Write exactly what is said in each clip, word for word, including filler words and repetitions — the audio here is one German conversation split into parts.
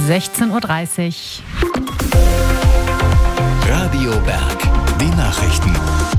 sechzehn Uhr dreißig. Radio Berg, die Nachrichten.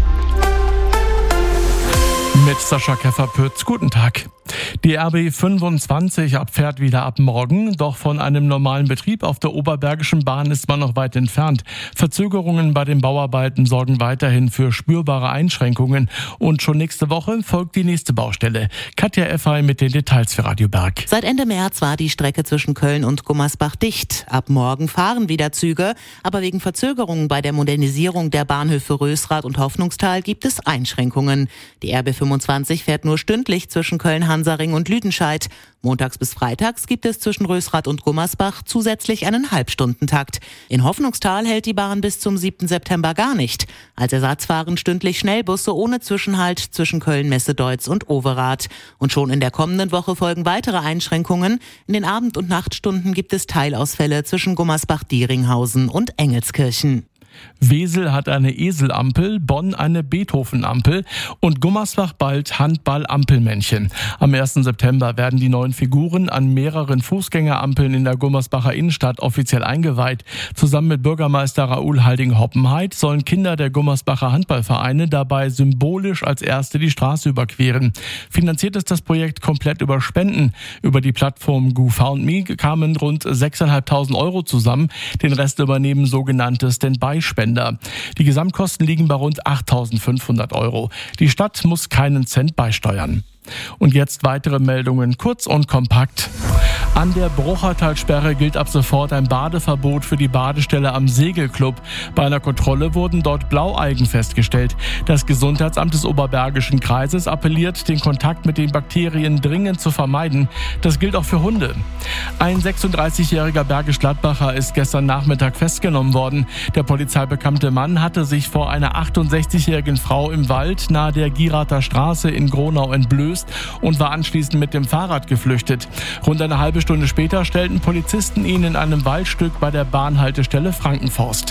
Mit Sascha Keffer-Pütz, guten Tag. Die R B fünfundzwanzig abfährt wieder ab morgen, doch von einem normalen Betrieb auf der Oberbergischen Bahn ist man noch weit entfernt. Verzögerungen bei den Bauarbeiten sorgen weiterhin für spürbare Einschränkungen und schon nächste Woche folgt die nächste Baustelle. Katja Effay mit den Details für Radio Berg. Seit Ende März war die Strecke zwischen Köln und Gummersbach dicht. Ab morgen fahren wieder Züge, aber wegen Verzögerungen bei der Modernisierung der Bahnhöfe Rösrath und Hoffnungstal gibt es Einschränkungen. Die R B fünfundzwanzig fährt nur stündlich zwischen Köln-Hansaring und Lüdenscheid. Montags bis freitags gibt es zwischen Rösrath und Gummersbach zusätzlich einen Halbstundentakt. In Hoffnungstal hält die Bahn bis zum siebten September gar nicht. Als Ersatz fahren stündlich Schnellbusse ohne Zwischenhalt zwischen Köln-Messe-Deutz und Overath. Und schon in der kommenden Woche folgen weitere Einschränkungen. In den Abend- und Nachtstunden gibt es Teilausfälle zwischen Gummersbach-Dieringhausen und Engelskirchen. Wesel hat eine Eselampel, Bonn eine Beethoven-Ampel und Gummersbach bald Handball-Ampelmännchen. Am ersten September werden die neuen Figuren an mehreren Fußgängerampeln in der Gummersbacher Innenstadt offiziell eingeweiht. Zusammen mit Bürgermeister Raoul Halding-Hoppenheit sollen Kinder der Gummersbacher Handballvereine dabei symbolisch als Erste die Straße überqueren. Finanziert ist das Projekt komplett über Spenden. Über die Plattform GoFundMe kamen rund sechstausendfünfhundert Euro zusammen. Den Rest übernehmen sogenannte Standby-Spender. Die Gesamtkosten liegen bei rund achttausendfünfhundert Euro. Die Stadt muss keinen Cent beisteuern. Und jetzt weitere Meldungen, kurz und kompakt. An der Bruchertalsperre gilt ab sofort ein Badeverbot für die Badestelle am Segelclub. Bei einer Kontrolle wurden dort Blaualgen festgestellt. Das Gesundheitsamt des Oberbergischen Kreises appelliert, den Kontakt mit den Bakterien dringend zu vermeiden. Das gilt auch für Hunde. Ein sechsunddreißigjähriger Bergisch Gladbacher ist gestern Nachmittag festgenommen worden. Der polizeibekannte Mann hatte sich vor einer achtundsechzigjährigen Frau im Wald nahe der Gierather Straße in Gronau entblößt und war anschließend mit dem Fahrrad geflüchtet. Rund eine halbe Stunde später stellten Polizisten ihn in einem Waldstück bei der Bahnhaltestelle Frankenforst.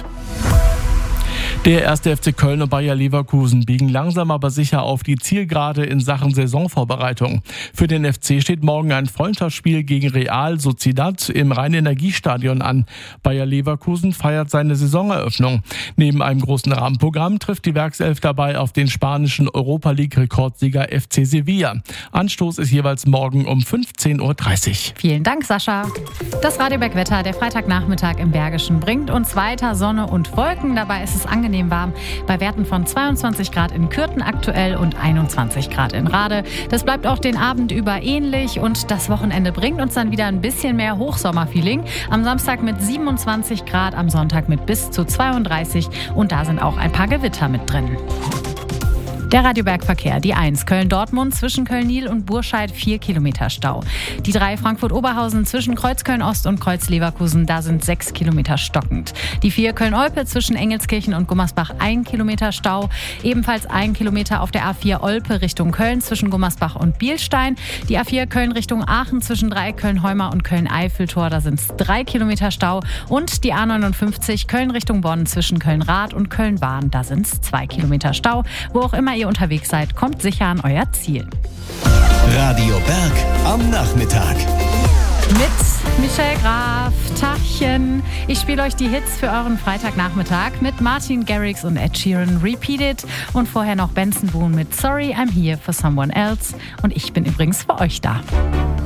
Der erste F C Köln und Bayer Leverkusen biegen langsam aber sicher auf die Zielgerade in Sachen Saisonvorbereitung. Für den F C steht morgen ein Freundschaftsspiel gegen Real Sociedad im Rhein-Energiestadion an. Bayer Leverkusen feiert seine Saisoneröffnung. Neben einem großen Rahmenprogramm trifft die Werkself dabei auf den spanischen Europa-League-Rekordsieger F C Sevilla. Anstoß ist jeweils morgen um fünfzehn Uhr dreißig. Vielen Dank, Sascha. Das Radio Berg Wetter, der Freitagnachmittag im Bergischen, bringt uns weiter Sonne und Wolken. Dabei ist es angenehm warm bei Werten von zweiundzwanzig Grad in Kürten aktuell und einundzwanzig Grad in Rade. Das bleibt auch den Abend über ähnlich und das Wochenende bringt uns dann wieder ein bisschen mehr Hochsommerfeeling. Am Samstag mit siebenundzwanzig Grad, am Sonntag mit bis zu zweiunddreißig und da sind auch ein paar Gewitter mit drin. Der Radiobergverkehr, die eins Köln-Dortmund zwischen Köln-Niel und Burscheid vier Kilometer Stau. Die drei Frankfurt-Oberhausen zwischen Kreuz-Köln-Ost und Kreuz-Leverkusen, da sind sechs Kilometer stockend. Die vier Köln-Olpe zwischen Engelskirchen und Gummersbach ein Kilometer Stau. Ebenfalls ein Kilometer auf der A vier Olpe Richtung Köln zwischen Gummersbach und Bielstein. Die A vier Köln Richtung Aachen zwischen Dreieck Köln-Heuma und Köln-Eiffeltor, da sind es drei Kilometer Stau. Und die A neunundfünfzig Köln Richtung Bonn zwischen Köln-Rath und Köln-Bahn, da sind es zwei Kilometer Stau. Wo auch immer ihr unterwegs seid, kommt sicher an euer Ziel. Radio Berg am Nachmittag. Mit Michelle Graf, Tachchen. Ich spiele euch die Hits für euren Freitagnachmittag mit Martin Garrix und Ed Sheeran, Repeat It. Und vorher noch Benson Boone mit Sorry, I'm Here for Someone Else. Und ich bin übrigens für euch da.